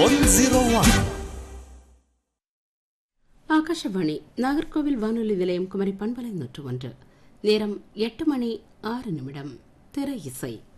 101. ஆகாஷவாணி நாகர்கோவில் வானொலி நிலையம் குமரி பண்பலை 101. நேரம் 8 மணி 6 நிமிடம். திரை இசை.